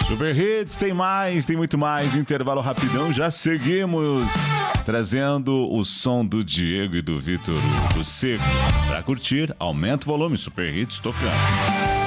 Super Hits, tem muito mais. Intervalo rapidão, já seguimos trazendo o som do Diego e do Vitor do Seco. Pra curtir, aumenta o volume, Super Hits tocando.